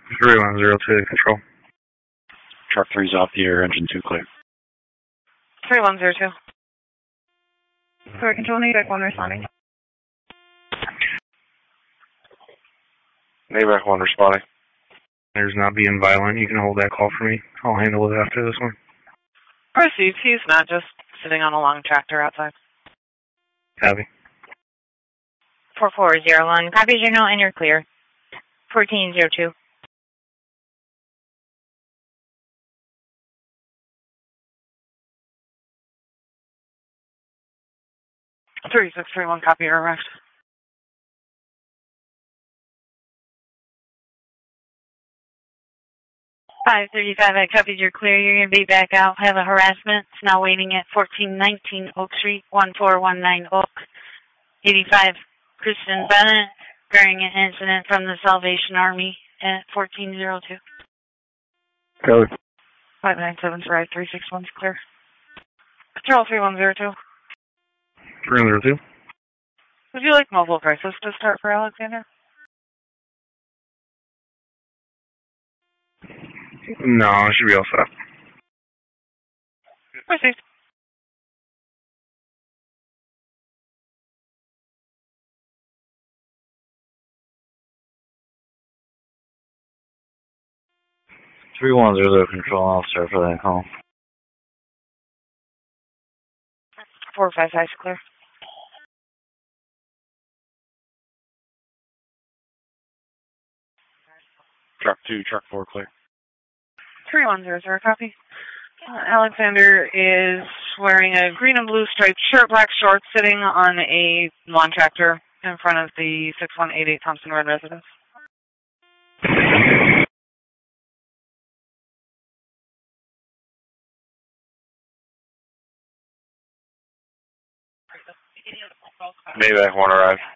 3102 control. Truck 3's off the air, engine 2 clear. 3102. Sorry, control, Navac 1 responding. Navac 1 responding. There's not being violent. You can hold that call for me. I'll handle it after this one. Received. He's not just sitting on a long tractor outside. Copy. 4401. Copies your note and you're clear. 1402. Three 631. Copy your arrest. 535. I copied you're clear. You're going to be back out. Have a harassment. It's now waiting at 1419 Oak Street, 1419 Oak. 85. Kristen Bennett during an incident from the Salvation Army at 1402. Code. 597 right, 361's clear. Control 3102. 302. Would you like mobile crisis to start for Alexander? No, it should be all set. Received. Three 100 control, I'll start for that call. 455's clear. Truck 2, truck 4 clear. 3100, copy. Alexander is wearing a green and blue striped shirt, black shorts, sitting on a lawn tractor in front of the 6188 Thompson Road residence. Navac 1 arrived.